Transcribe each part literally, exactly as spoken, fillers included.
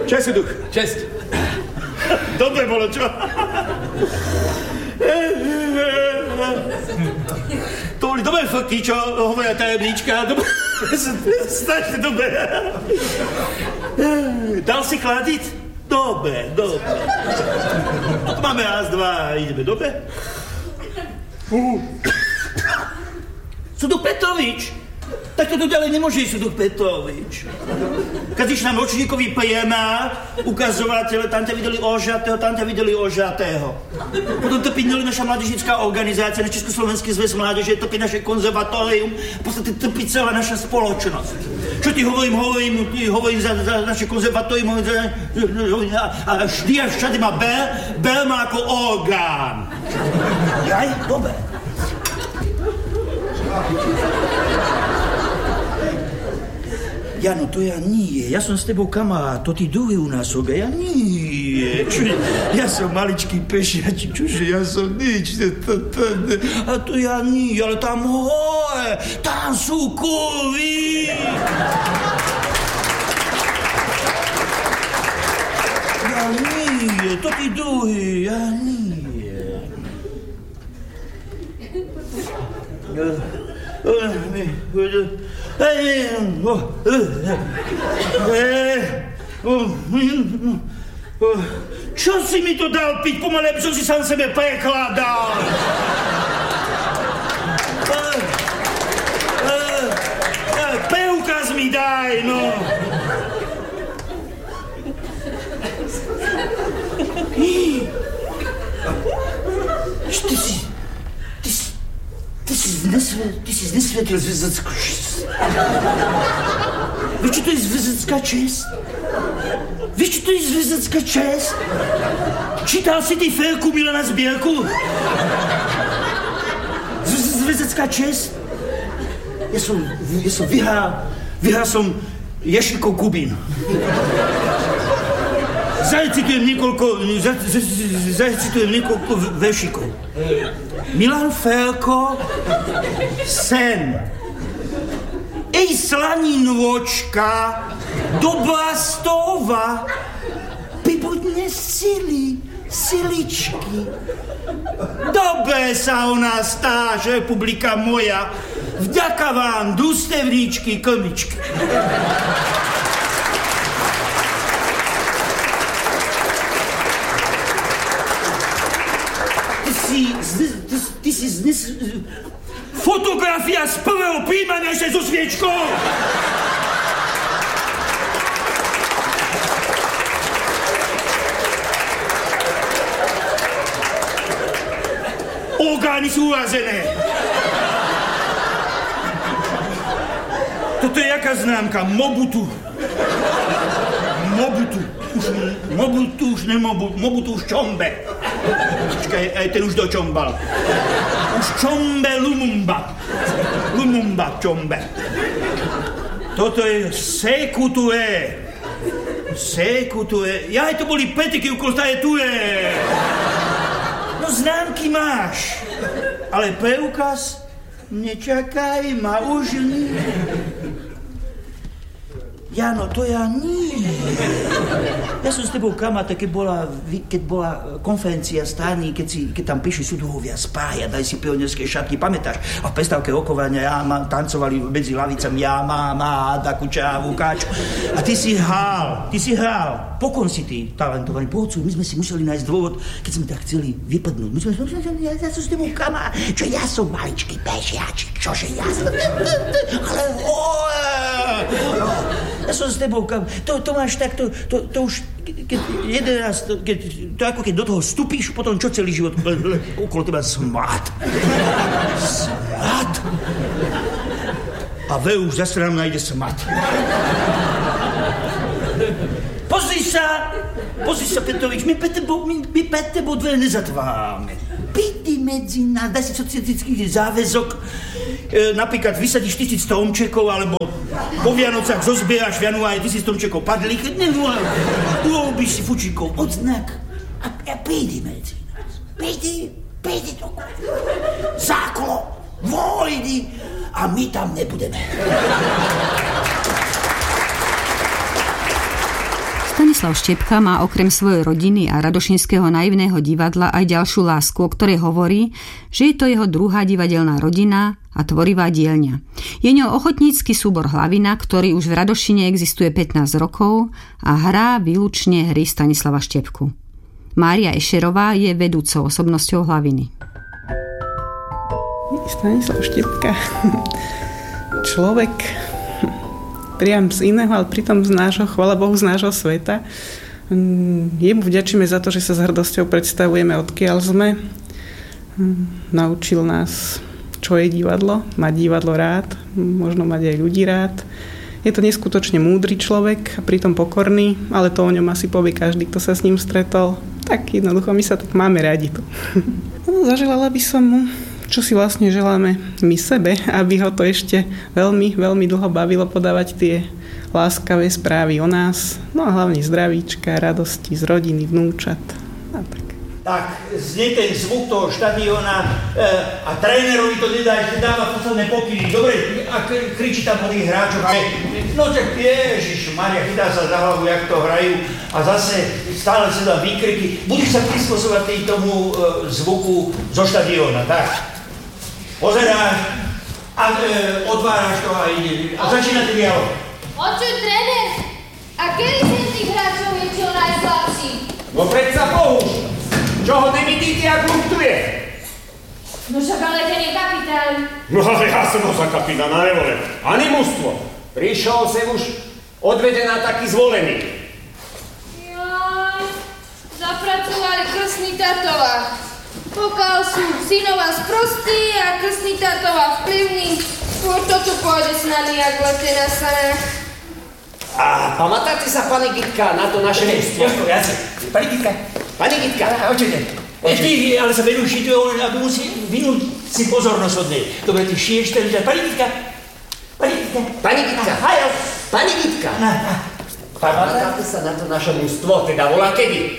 Česť, duch. Česť. Dobre bolo, čo? To boli dobré fotky, čo hovoria tajemníčka. Dobre, strašne dobre. Dal si chladiť? Dobre, dobre. To máme raz, dva, ideme, dobre? Uh. Suduk Petrovič. Tak to tu ďalej nemôže ísť, Suduk Petrovič. Keď iš nám ročníkový prijímá ukazovateľe, tam ťa videli ožatého, tam ťa videli ožatého. Potom to pídnili naša mládežnická organizácia, náš Československý zväz mládeže, to pí naše konzervatórium, v podstate to pí celá naša spoločnosť. Čo ti hovorím, hovorím, hovorím za, za naše konzervatórium, hovorím za, a, a vždy a všade má Bel, Bel má ako orgán. Jaj, dobre. Jano, to ja nie. Ja som s tebou kamarát, to ty druhý u nás obe. Ja nie. Čuže, ja som maličký pešiačik, čuže, ja som nič. A to ja nie, ale tam hore, tam sú kurvy. Ja nie, to ty druhý, ja nie. Ja... Čo si mi to dal piť? Pomalé, aby som si sám sebe prekladal. Preukaz mi daj, no. Ty si... Ty si znesvetil, ty si znesvetil zväzeckú čest. Vieš, čo to je zväzecká čest? Vieš, čo to je zväzecká čest? Čítal si ty Ferku Milana Zbierku? Zväzecká čest? Ja som, ja som vyhral, vyhral som Ješikov Kubín. Zarecitujem niekoľko, zarecitujem niekoľko veršikov. Milan Ferko, sen. Ej, slaninvočka, do Blastova, pribudne sily, siličky. Dobre sa o nás stáž, republika moja. Vďaka vám, družstevníčky, krmičky. Ty, ty si znes... Fotografia z prvého príjmania ešte so sviečkou! Orgány sú urazené. Toto je jaká známka? Mobutu. Mobutu. Mobutu už nemobu, Mobutu už čombe. Počkaj, aj ten už dočombal. Už čombe Lumumba. Lumumba čombe. Toto je Sékou Touré. Sékou Touré. Jaj, to boli petiky u Kostaje Touré. No známky máš. Ale preukaz? Nečakaj ma už nie. Jano, to ja nie. Ja som s tebou kamata, keď bola, keď bola konferencia strany, keď, si, keď tam prišli sudruhovia spája, daj si pionierské šatky, pamätáš? A v prestávke rokovania ja ma, tancovali medzi lavicami, ja mám, Áda, Kučávu, Káču. A ty si hral, ty si hral. Pokon si ty, talentovaný. Pohocuj, my sme si museli nájsť dôvod, keď sme tak chceli vypadnúť. My sme, ja, ja som s tebou kamata, čo ja som maličký pešiačik, čože ja som... Ale ja som s tebou, kam, to, to máš tak, to, to, to už, keď jeden raz, to, keď, to ako keď do toho vstupíš, potom čo celý život, okolo teba smrad. Smrad. A ve už zase nám nájde smrad. Pozri sa, pozri sa, Petrovič, my pre tebou, my, my pre tebou dvere nezatváme. Pídy medzi nás, daj si socialistický záväzok, e, napríklad vysadíš tisíc stromčekov, alebo po Vianocách zozbieraš v januári tisíc stromčekov padlých, urobíš si fučíkov odznak a, a pídy medzi nás. Pídy, pídy do záklo, vojdy a my tam nebudeme. Stanislav Štepka má okrem svojej rodiny a Radošinského naivného divadla aj ďalšiu lásku, o ktorej hovorí, že je to jeho druhá divadelná rodina a tvorivá dielňa. Je ňou ochotnícky súbor Hlavina, ktorý už v Radošine existuje pätnásť rokov a hrá výlučne hry Stanislava Štepku. Mária Ešerová je vedúcou osobnosťou Hlaviny. Stanislav Štepka, človek priam z iného, ale pritom z nášho, chvála Bohu, z nášho sveta. Jemu vďačíme za to, že sa s hrdosťou predstavujeme, odkiaľ sme. Naučil nás, čo je divadlo, mať divadlo rád, možno mať aj ľudí rád. Je to neskutočne múdry človek a pritom pokorný, ale to o ňom asi povie každý, kto sa s ním stretol. Tak jednoducho, my sa tak máme radi tu. No, zaželala by som mu, čo si vlastne želáme my sebe, aby ho to ešte veľmi, veľmi dlho bavilo podávať tie láskavé správy o nás. No a hlavne zdravíčka, radosti z rodiny, vnúčat. A tak. Tak znie ten zvuk toho štadióna e, a trénerovi to nedá, ešte dáva posledné pokyny. Dobre, a kričí tam po tých hráčoch. No tak ježiš, Maria, chytá sa za hlavu, jak to hrajú. A zase stále sa dá výkriky. Budú sa prispôsobať tomu e, zvuku zo štadióna, tak. Pozeráš a e, otváraš to a ide. A začína ten dialog. Očuj, tréner, a kedy z tých hráčov je čo najslabší? No predsa Bohuš, čo ho nevidíte, ak luktuje? No však ale ten je kapitán. No ale ja som ho za kapitána nevolil. Ani mužstvo. Prišiel sem už odvedená taký zvolený. Jaj, zapracovali krstní tatová. Pokiaľ sú synová sprostí a krstní tatová vplyvný, skôr toto pôjde s nami, jak lete na sanách. A pamatáte sa, pani Gitka, na to naše mužstvo? Jožko, jasne. Pani Gitka. Pani Gitka. Očite. Ty, ale sa vedú šiť, aby musí vynúť si pozornosť od nej. Dobre, ty šiješ ten ľudia. Pani Gitka. Pani Gitka. Pani Gitka. Hajo. Pani Gitka. Na, na. Pamatáte sa na to naše mužstvo, teda volá kedy?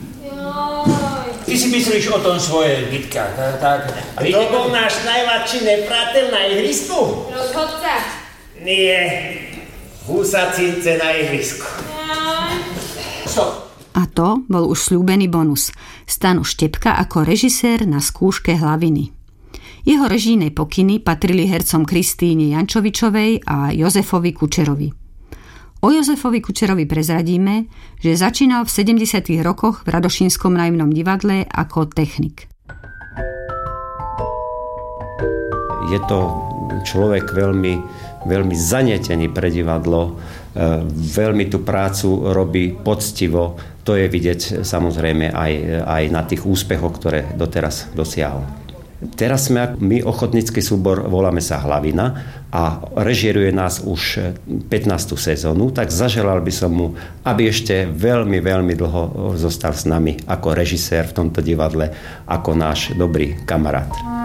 Ty si myslíš o tom svoje, Gitka, tak? To bol náš najmladší nepriateľ na ihrisku? Rozhodca. Nie, husacince na ihrisku. Stop. A to bol už sľúbený bonus. Stano Štepka ako režisér na skúške Hlaviny. Jeho režijné pokyny patrili hercom Kristíne Jančovičovej a Jozefovi Kučerovi. O Jozefovi Kučerovi prezradíme, že začínal v sedemdesiatych rokoch v Radošínskom naivnom divadle ako technik. Je to človek veľmi, veľmi zanietený pre divadlo, veľmi tú prácu robí poctivo. To je vidieť samozrejme aj, aj na tých úspechoch, ktoré doteraz dosiahol. Teraz sme my, ochotnícky súbor, voláme sa Hlavina a režíruje nás už pätnástu sezónu, tak zaželal by som mu, aby ešte veľmi, veľmi dlho zostal s nami ako režisér v tomto divadle, ako náš dobrý kamarát.